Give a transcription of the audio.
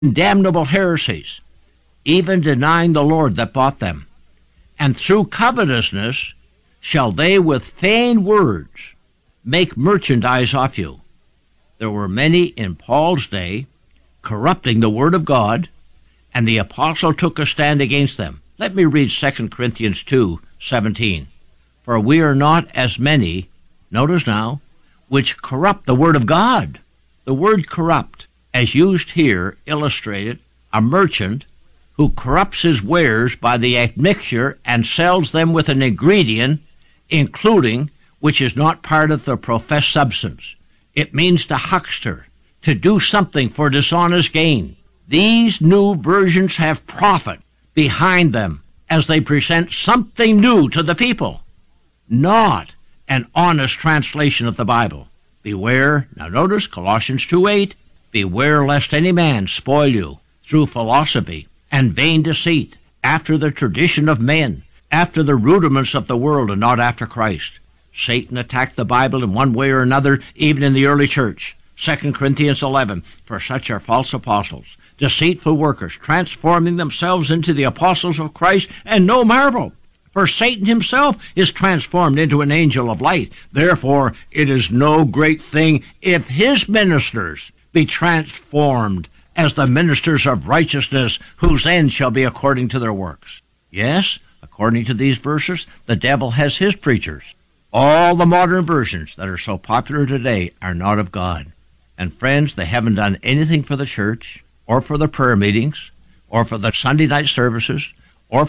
damnable heresies, even denying the Lord that bought them. And through covetousness shall they with feigned words make merchandise of you. There were many in Paul's day corrupting the word of God, and the apostle took a stand against them. Let me read 2 Corinthians 2:17. For we are not as many, notice now, which corrupt the word of God. The word corrupt, as used here, illustrated a merchant who corrupts his wares by the admixture and sells them with an ingredient, including which is not part of the professed substance. It means to huckster, to do something for dishonest gain. These new versions have profit behind them as they present something new to the people, not an honest translation of the Bible. Beware, now notice Colossians 2:8, beware lest any man spoil you through philosophy and vain deceit, after the tradition of men, after the rudiments of the world, and not after Christ. Satan attacked the Bible in one way or another, even in the early church. 2 Corinthians 11, for such are false apostles, deceitful workers, transforming themselves into the apostles of Christ, and no marvel. For Satan himself is transformed into an angel of light. Therefore, it is no great thing if his ministers be transformed as the ministers of righteousness, whose end shall be according to their works. Yes, according to these verses, the devil has his preachers. All the modern versions that are so popular today are not of God. And friends, they haven't done anything for the church, or for the prayer meetings, or for the Sunday night services,